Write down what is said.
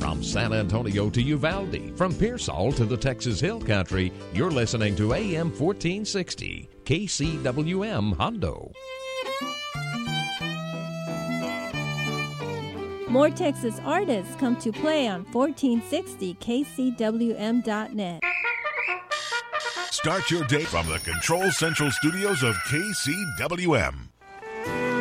From San Antonio to Uvalde, from Pearsall to the Texas Hill Country, you're listening to AM 1460, KCWM Hondo. More Texas artists come to play on 1460 KCWM.net. Start your day from the Control Central studios of KCWM.